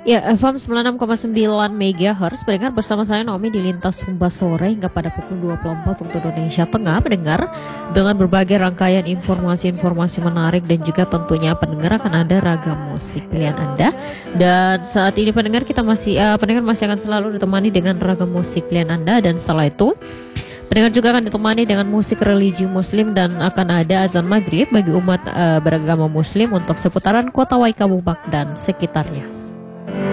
Ya, FM 96,9 MHz pendengar bersama saya Naomi di Lintas Sumba Sore hingga pada pukul 24 waktu Indonesia Tengah pendengar dengan berbagai rangkaian informasi-informasi menarik dan juga tentunya pendengar akan ada ragam musik pilihan Anda. Dan saat ini pendengar masih akan selalu ditemani dengan ragam musik pilihan Anda, dan setelah itu pendengar juga akan ditemani dengan musik religi muslim dan akan ada azan maghrib bagi umat beragama muslim untuk seputaran kota Waikabubak dan sekitarnya.